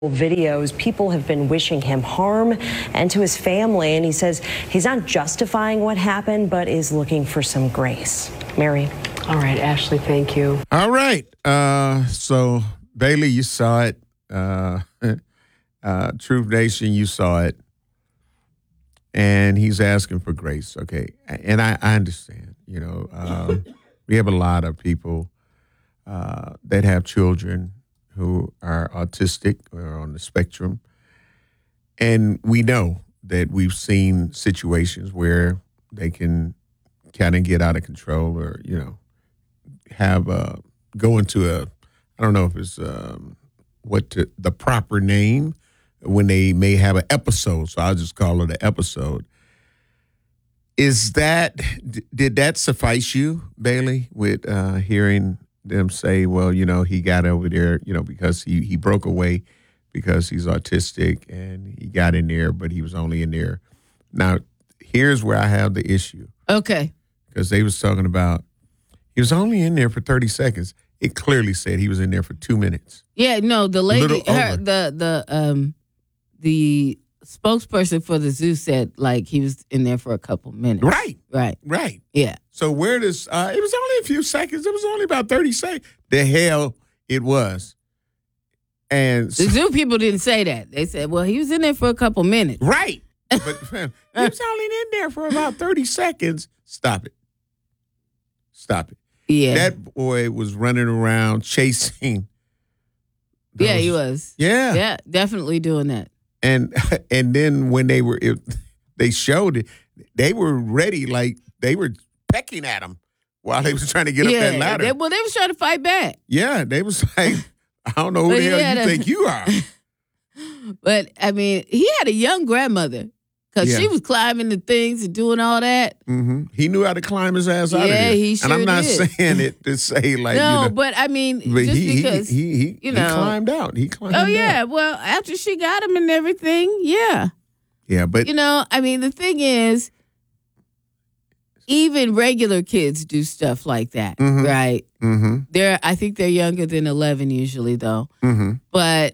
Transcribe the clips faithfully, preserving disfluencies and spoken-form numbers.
videos, people have been wishing him harm and to his family, and he says he's not justifying what happened, but is looking for some grace. Mary. All right, Ashley, thank you. All right. Uh, so, Bailey, you saw it. Uh, uh, Truth Nation, you saw it. And he's asking for grace, okay? And I, I understand, you know. Um, we have a lot of people uh, that have children who are autistic or on the spectrum. And we know that we've seen situations where they can kind of get out of control or, you know, have uh, go into a, I don't know if it's um, what to, the proper name, when they may have an episode. So I'll just call it an episode. Is that, did that suffice you, Bailey, with uh, hearing them say, well, you know, he got over there, you know, because he, he broke away because he's autistic and he got in there, but he was only in there. Now, here's where I have the issue. Okay. Because they was talking about, he was only in there for thirty seconds. It clearly said he was in there for two minutes. Yeah, no, the lady, her, the, the, um, the spokesperson for the zoo said, like, he was in there for a couple minutes. Right. Right. Right. Yeah. So where does, uh, it was only a few seconds. It was only about thirty seconds. The hell it was. And so, the zoo people didn't say that. They said, well, he was in there for a couple minutes. Right. But man, he was only in there for about thirty seconds. Stop it. Stop it. Yeah. That boy was running around chasing. Those, yeah, he was. Yeah. Yeah, definitely doing that. And and then when they were, it, they showed it, they were ready, like they were pecking at him while they was trying to get yeah, up that ladder. They, well, they was trying to fight back. Yeah, they was like, I don't know who But the hell yeah, you that- think you are. But, I mean, he had a young grandmother because Yeah. she was climbing the things and doing all that. Mm-hmm. He knew how to climb his ass out of Yeah, there. he sure And I'm not did. saying it to say like, no, you know. but, I mean, But just he, because. he, he, he, you he know. climbed out. He climbed Oh, out. yeah. Well, after she got him and everything, yeah. Yeah, but You know, I mean, the thing is, even regular kids do stuff like that, Mhm. right? mm-hmm, They're, I think they're younger than eleven usually, though. mm-hmm. But,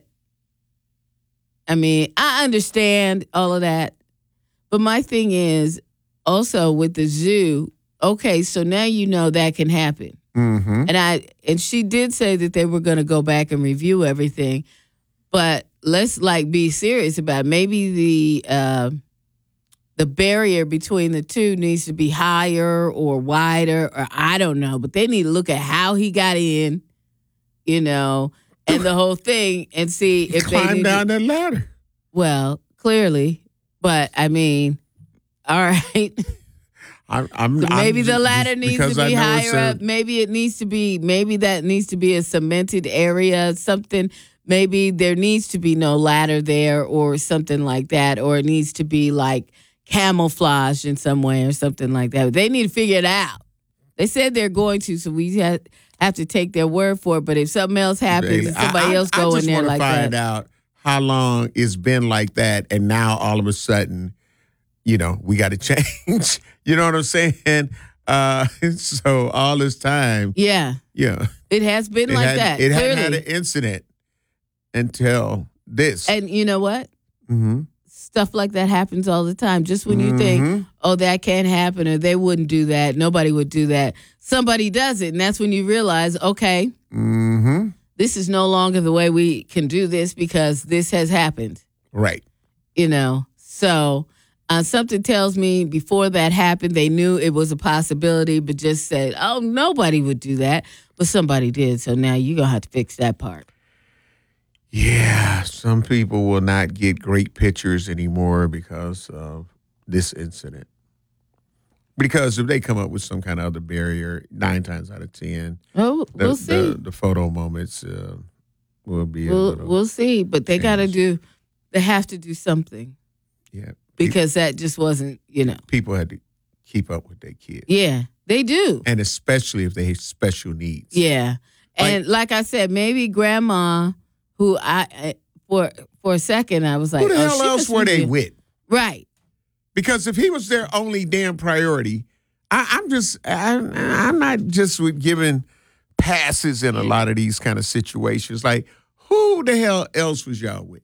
I mean, I understand all of that. But my thing is also with the zoo, okay, so now you know that can happen. Mm-hmm. And I and she did say that they were going to go back and review everything. But let's like be serious about it. Maybe the uh, the barrier between the two needs to be higher or wider, or I don't know. But they need to look at how he got in, you know, and the whole thing, and see if they Climb need down to, that ladder. well, clearly. But I mean, all right. I'm, I'm, So maybe I'm the just- ladder just needs to because I be know it's higher a- up. Maybe it needs to be, maybe that needs to be a cemented area, something. Maybe there needs to be no ladder there or something like that. Or it needs to be like camouflaged in some way or something like that. They need to figure it out. They said they're going to, so we have, have to take their word for it. But if something else happens Bailey, and somebody I, I, else go I in there just like want to find that. out how long it's been like that, and now all of a sudden, you know, we got to change. You know what I'm saying? Uh, so all this time, Yeah, yeah, it has been it like had, that. It clearly. hadn't had an incident until this. And you know what? mm-hmm. Stuff like that happens all the time. Just when you think, oh, that can't happen, or they wouldn't do that, nobody would do that, somebody does it. And that's when you realize, okay, Mm-hmm. this is no longer the way we can do this because this has happened, Right. you know? So uh, something tells me before that happened, they knew it was a possibility, but just said, oh, nobody would do that. But somebody did. So now you're going to have to fix that part. Yeah, some people will not get great pictures anymore because of this incident. Because if they come up with some kind of other barrier, nine times out of ten, Oh, the, we'll see. the, the photo moments uh, will be a We'll, little, we'll see. But they got to change. do, they have to do something yeah. because that just wasn't, you know. People had to keep up with their kids. Yeah, they do. And especially if they have special needs. Yeah. And like, I said, maybe grandma, who I, I- for for a second, I was like, Who the oh, hell she else must were be they good. with? Right. Because if he was their only damn priority, I, I'm just, I, I'm not just with giving passes in a lot of these kind of situations. Like, who the hell else was y'all with?